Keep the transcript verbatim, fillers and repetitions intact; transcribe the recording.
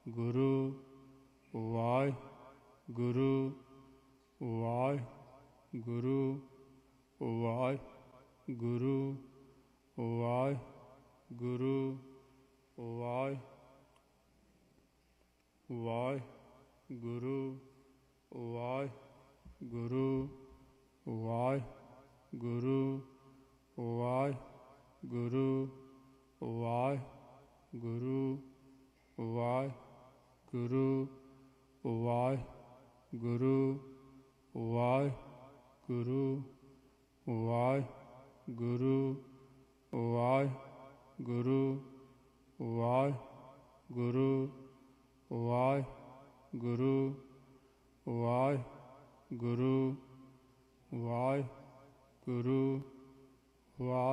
Guru Waheguru Waheguru Waheguru Waheguru Waheguru Waheguru Waheguru Waheguru Waheguru Waheguru Waheguru Waheguru Waheguru Waheguru Waheguru Waheguru Waheguru Waheguru ਵਾਹਿ